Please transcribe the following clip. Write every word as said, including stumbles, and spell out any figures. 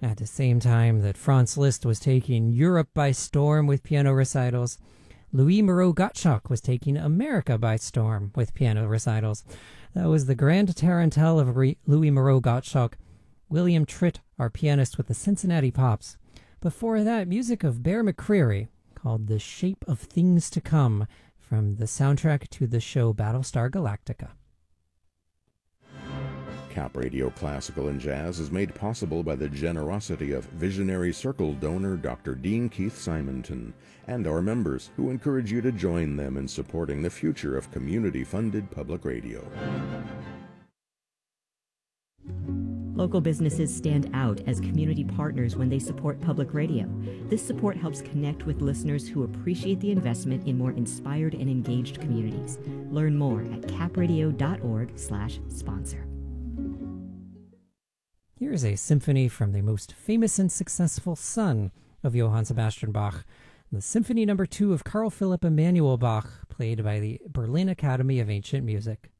At the same time that Franz Liszt was taking Europe by storm with piano recitals, Louis Moreau Gottschalk was taking America by storm with piano recitals. That was the grand tarantelle of Louis Moreau Gottschalk. William Tritt, our pianist with the Cincinnati Pops. Before that, music of Bear McCreary, called The Shape of Things to Come, from the soundtrack to the show Battlestar Galactica. Cap Radio Classical and Jazz is made possible by the generosity of Visionary Circle donor Doctor Dean Keith Simonton and our members, who encourage you to join them in supporting the future of community-funded public radio. Local businesses stand out as community partners when they support public radio. This support helps connect with listeners who appreciate the investment in more inspired and engaged communities. Learn more at capradio.org slash sponsor. Here is a symphony from the most famous and successful son of Johann Sebastian Bach, the Symphony Number Two of Carl Philipp Emanuel Bach, played by the Berlin Academy of Ancient Music.